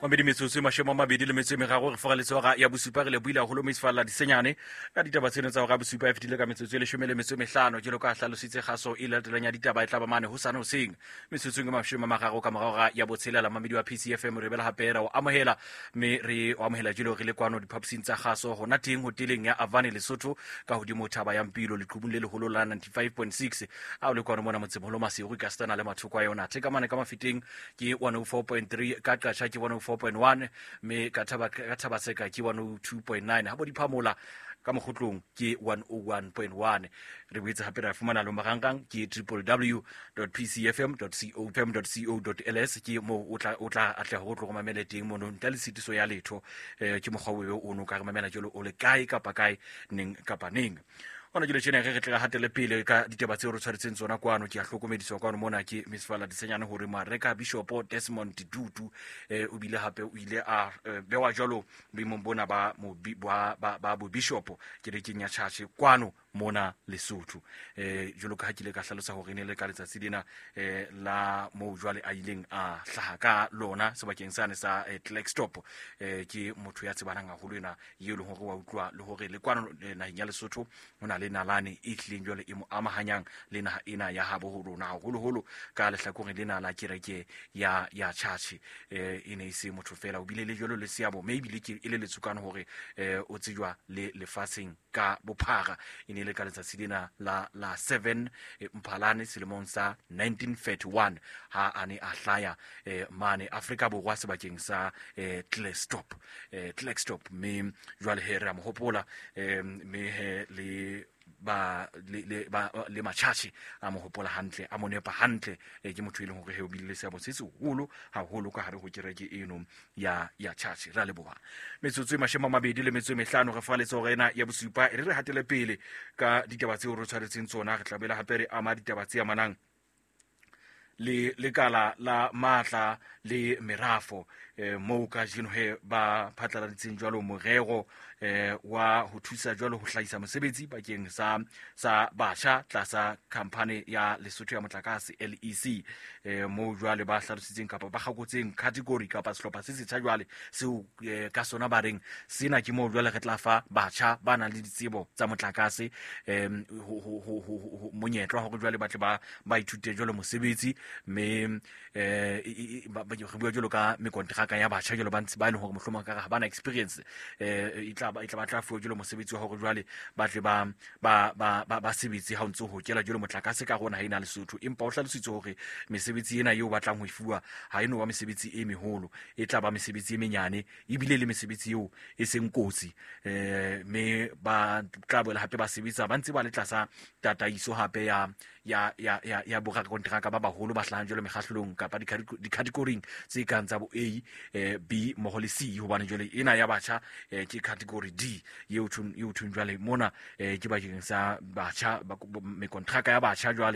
Mabedi metsotso mashome a mabedi le metso e meraro re foga letsoga ya bosupa re le buile haholo mo isfalla disenyane ka ditaba tseno tsa ga bosupa e fetile ka metsotso e leshome le metso e mehlano jelo ka hlalositse kgaso e latelang ya ditaba e tlaba mane hosane hoseng metsotsong e mashome a mararo ka morago ya botshelela mamedi wa PCFM re bela hapera o amohela me re o amohela jelo re le kwano diphaposing tsa kgaso hona teng hoteleng ya Avani Lesotho ka hodimo thaba ya Mpilo leqhubung le leholo la 95.6 a o le kwano mona motsemholo Masego ka stana le mathoko a yona theka mane ka mafiteng ke 104.3 ka qatsha ke 104.1 me ka thaba seka ke 102.9 ha bo diphamola ka mokgotlong ke 101.1 re boetse hape ra fumana lo marangrang ke www.pcfm.co.ls ke mo o tla atla go tlo go mamela teng mo ntle le sitiso ya letho ke mogwawe o no ka re mamela jelo o le kae kapa kae neng kapa neng ona jelo tsena re tla hatele pele ka ditaba tse re tshwaretseng tsona kwano ke a hlokomediso kwano mona ke Misfala disenyane hore mareka Bishop Desmond Tutu o bile hape o ile a bewa jalo boimong bona ba bo bishop ke re kenya church kwano mona Lesotho jolo ka hakile ka hlalosa hore ne le ka letsatsi dina la mo jwale a ileng a hlaha ka lona sebakeng sane sa Klerksdorp ke motho ya tsebanang haholo ena yelo hore wa utlwa le hore le kwano naheng ya Lesotho hona le nalane e tlileng jwale e mo amahanyang le naha ena ya habo ho rona haholo ka lehlakore lena la kereke ya church e ne se motho fela o bile le jwalo le seabo maybe le ke ile letsukano hore o tsejwa le lefatsheng ka bophara ine le ka letsatsi lena la 7 Mphalane selemong sa 1931 ha ane a hlaya mane Afrika Borwa sebakeng sa Klerksdorp me jwale he ra mo hopola me he le machachi a mo hopola hantle a mo nepa hantle ke motho ile hore he o bile se a botsitse haholo ka hare ho kereke eno ya church ra leboha metsotso e mashema mabedi le metso e mehlano re fa letso rena ya bosupa re hatele pele ka ditaba tse o re tshwaretseng tsona re tlabela hape re ama ditaba tse amanang le lekala la matla le merafo mo ka jeno he ba phatlaladitseng jwalo morero wa ho thusa jwalo ho hlahisa mosebetsi bakeng sa batjha tlasa company ya Lesotho ya Motlakase LEC mo jwale ba hlalositseng kapa ba kgakotseng category kapa sehlopha se setjha jwale seo ka sona ba reng sena ke mo jwale re tla fa batjha ba nang le ditsebo tsa motlakase monyetla hore jwale ba tle ba ithute jwalo mosebetsi me ba bua jwalo ka mekontraka ya batjha jwalo ba ntse ba ile hore mohlomong ka ha bana experience itla batla fuwa jwalo mosebetsi wa hore jwale ba tle ba sebetsi ha o ntse ho kela jwalo motlakase ka rona ha ina Lesotho empa o hlalositse hore mesebetsi ena eo batlang ho ifuwa ha eno wa mesebetsi e meholo e tla ba mesebetsi e menyane ebile le mesebetsi eo e seng kotsi me ba tla boela hape ba sebetsa ba ntse ba le tlasa tataiso hape ya borakontraka ba baholo ba hlahang jwalo mekgahlelong kapa di-categoring tse kang tsa bo A B mmoho le C hobane jwale ena ya batjha ke category D eo thun jwale mona ke bakeng sa batjha mekontraka ya batjha jwale